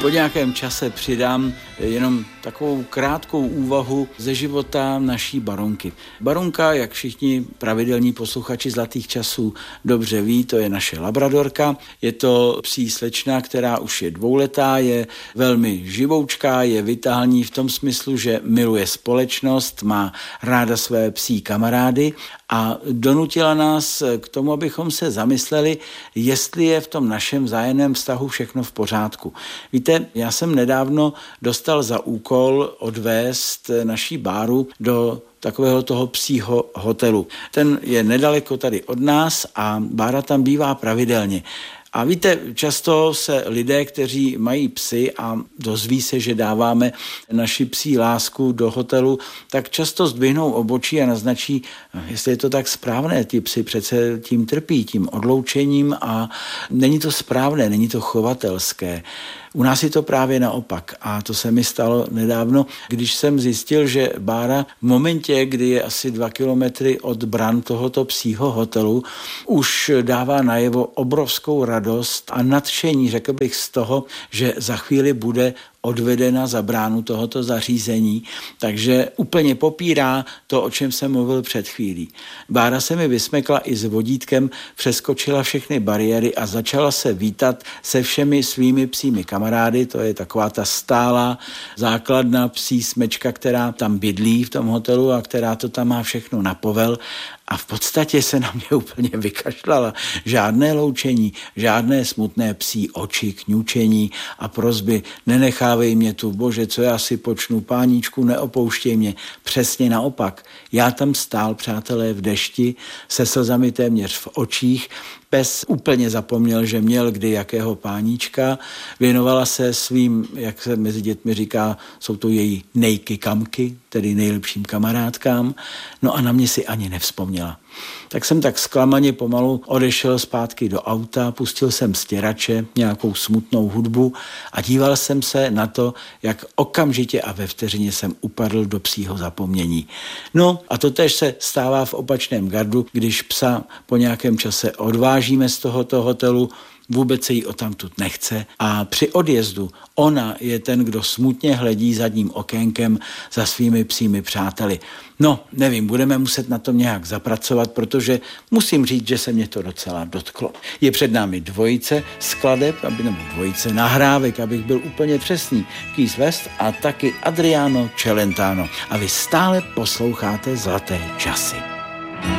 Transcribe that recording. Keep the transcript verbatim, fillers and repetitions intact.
Po nějakém čase přidám jenom takovou krátkou úvahu ze života naší baronky. Baronka, jak všichni pravidelní posluchači Zlatých časů dobře ví, to je naše labradorka. Je to psí slečna, která už je dvouletá, je velmi živoučká, je vitální v tom smyslu, že miluje společnost, má ráda své psí kamarády a donutila nás k tomu, abychom se zamysleli, jestli je v tom našem vzájemném vztahu všechno v pořádku. Víte, já jsem nedávno dostal za úkol odvést naší Báru do takového toho psího hotelu. Ten je nedaleko tady od nás a Bára tam bývá pravidelně. A víte, často se lidé, kteří mají psy a dozví se, že dáváme naši psí lásku do hotelu, tak často zdvihnou obočí a naznačí, jestli je to tak správné. Ti psi přece tím trpí, tím odloučením a není to správné, není to chovatelské. U nás je to právě naopak a to se mi stalo nedávno, když jsem zjistil, že Bára v momentě, kdy je asi dva kilometry od bran tohoto psího hotelu, už dává najevo obrovskou radost a nadšení, řekl bych, z toho, že za chvíli bude odvedena za bránu tohoto zařízení, takže úplně popírá to, o čem jsem mluvil před chvílí. Bára se mi vysmekla i s vodítkem, přeskočila všechny bariéry a začala se vítat se všemi svými psími kamarády, to je taková ta stálá základna psí smečka, která tam bydlí v tom hotelu a která to tam má všechno na povel. A v podstatě se na mě úplně vykašlala. Žádné loučení, žádné smutné psí oči, kňučení a prosby, nenechávej mě tu, bože, co já si počnu, páníčku, neopouštěj mě. Přesně naopak. Já tam stál, přátelé, v dešti, se slzami téměř v očích, pes úplně zapomněl, že měl kdy jakého páníčka, věnovala se svým, jak se mezi dětmi říká, jsou to její nejky kamky, tedy nejlepším kamarádkám, no a na mě si ani nevzpomněla. Tak jsem tak zklamaně pomalu odešel zpátky do auta, pustil jsem stěrače, nějakou smutnou hudbu a díval jsem se na to, jak okamžitě a ve vteřině jsem upadl do psího zapomnění. No a to též se stává v opačném gardu, když psa po nějakém čase odvážíme z tohoto hotelu, vůbec se jí odtamtud nechce a při odjezdu ona je ten, kdo smutně hledí zadním okénkem za svými psími přáteli. No, nevím, budeme muset na tom nějak zapracovat, protože musím říct, že se mě to docela dotklo. Je před námi dvojice skladeb, aby nebo dvojice nahrávek, abych byl úplně přesný. Keith West a taky Adriano Celentano. A vy stále posloucháte Zlaté časy.